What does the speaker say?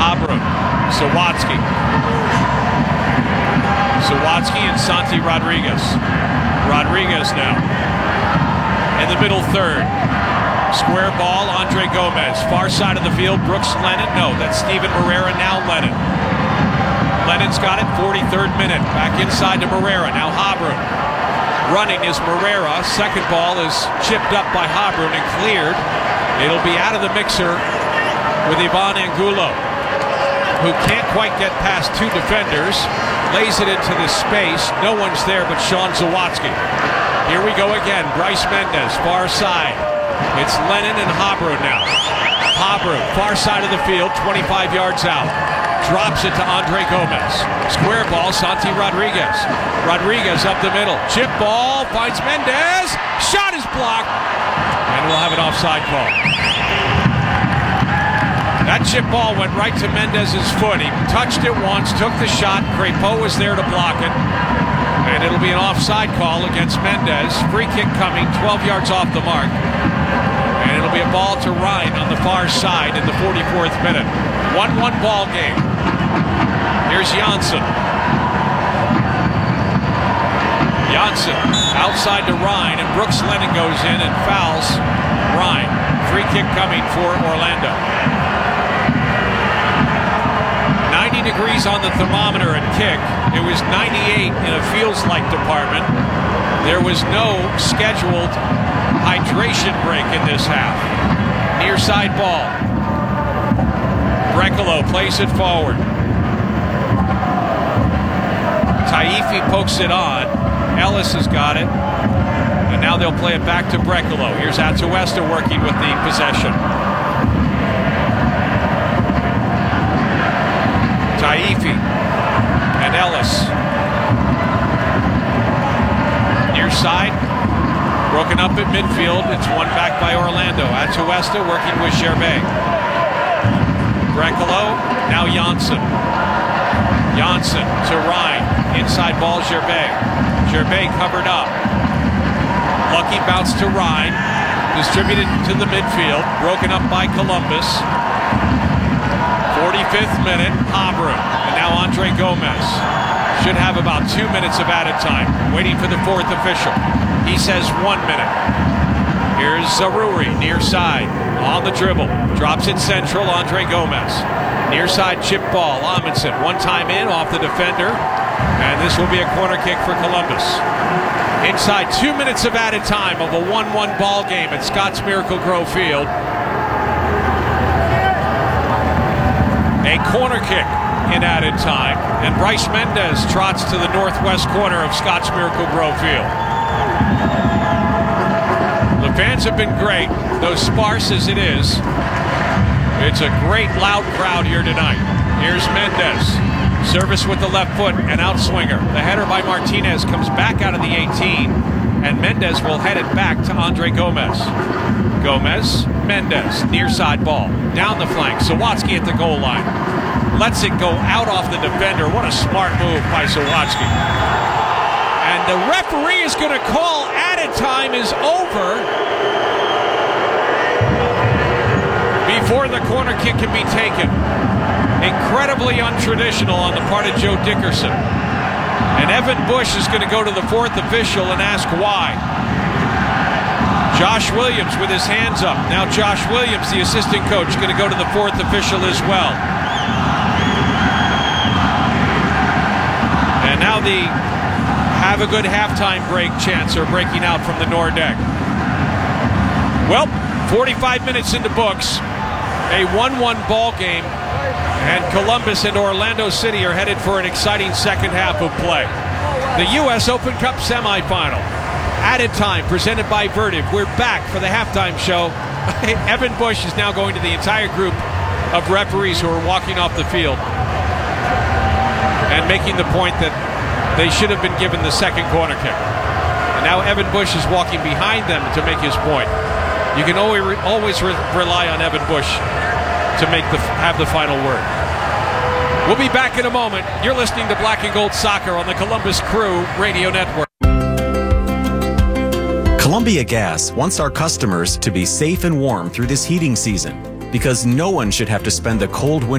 Habrum, Sawatsky. Sawatsky and Santi Rodriguez. Rodriguez now. In the middle third. Square ball, Andre Gomez. Far side of the field, Brooks Lennon. No, that's Steven Moreira, now Lennon. Lennon's got it, 43rd minute. Back inside to Moreira, now Habrum. Running is Moreira. Second ball is chipped up by Habrum and cleared. It'll be out of the mixer with Ivan Angulo, who can't quite get past two defenders. Lays it into the space. No one's there but Sean Sawatsky. Here we go again. Bryce Mendez, far side. It's Lennon and Habrum now. Habrum, far side of the field, 25 yards out. Drops it to Andre Gomez. Square ball, Santi Rodriguez. Rodriguez up the middle. Chip ball, finds Mendez. Shot is blocked. And we'll have an offside call. That chip ball went right to Mendez's foot. He touched it once, took the shot. Crépeau was there to block it. And it'll be an offside call against Mendez. Free kick coming, 12 yards off the mark. And it'll be a ball to Ryan on the far side in the 44th minute. 1-1 ball game. Here's Janssen. Janssen outside to Ryan, and Brooks Lennon goes in and fouls Ryan. Free kick coming for Orlando. 90 degrees on the thermometer at kick. It was 98 in a feels-like department. There was no scheduled hydration break in this half. Near side ball. Brekalo plays it forward. Taifi pokes it on. Ellis has got it. And now they'll play it back to Brekalo. Here's Atuesta working with the possession. Taifi and Ellis. Near side. Broken up at midfield. It's won back by Orlando. Atuesta working with Gervais. Brekalo. Now Janssen. Janssen to Ryan. Inside ball, Gervais. Gervais covered up. Lucky bounce to Ryan. Distributed to the midfield. Broken up by Columbus. 45th minute, Habrum. And now Andre Gomez. Should have about 2 minutes of added time. Waiting for the fourth official. He says 1 minute. Here's Zaroury, near side. On the dribble. Drops it central, Andre Gomez. Near side chip ball, Amundsen. One time in, off the defender. And this will be a corner kick for Columbus. Inside 2 minutes of added time of a 1-1 ball game at Scott's Miracle Grow Field. A corner kick in added time, and Bryce Mendez trots to the northwest corner of Scott's Miracle Grow Field. The fans have been great, though sparse as it is. It's a great loud crowd here tonight. Here's Mendez. Service with the left foot, an outswinger. The header by Martinez comes back out of the 18, and Mendez will head it back to Andre Gomez. Gomez, Mendez, near side ball. Down the flank, Sawatsky at the goal line. Lets it go out off the defender. What a smart move by Sawatsky. And the referee is going to call added time is over before the corner kick can be taken. Incredibly untraditional on the part of Joe Dickerson. And Evan Bush is going to go to the fourth official and ask why. Josh Williams with his hands up. Now Josh Williams, the assistant coach, going to go to the fourth official as well. And now the have a good halftime break chants are breaking out from the Nordec. Well, 45 minutes into books. A 1-1 ball game. And Columbus and Orlando City are headed for an exciting second half of play. The U.S. Open Cup semifinal. Added time presented by Vertiv. We're back for the halftime show. Evan Bush is now going to the entire group of referees who are walking off the field and making the point that they should have been given the second corner kick. And now Evan Bush is walking behind them to make his point. You can always rely on Evan Bush to have the final word. We'll be back in a moment. You're listening to Black and Gold Soccer on the Columbus Crew Radio Network. Columbia Gas wants our customers to be safe and warm through this heating season because no one should have to spend the cold winter